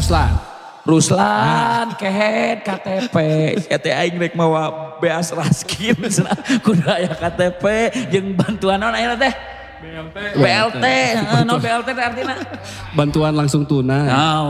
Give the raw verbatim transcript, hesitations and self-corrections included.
Ruslan. Ruslan, kehet, K T P. Ya teh aing rek mawa beas raskin cenah kudu aya K T P jeung bantuan naon aya teh? B L T. B L T, non B L T teh artina. Bantuan langsung tunai. Oh.